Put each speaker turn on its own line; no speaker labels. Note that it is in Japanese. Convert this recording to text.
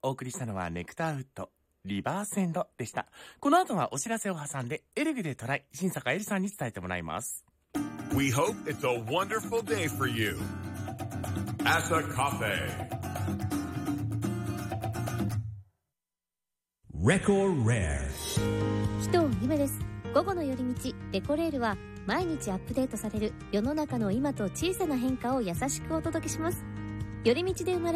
お送りしたのはネクターウッドリバーセンドでした。この後はお知らせを挟んでエレグでトライ、新坂エリさんに伝えてもらいます。
We hope it's a wonderful day for you. Asa Cafe
Record Rare
紀藤ゆめです。午後の寄り道レコレールは毎日アップデートされる世の中の今と小さな変化を優しくお届けします。寄り道で生まれ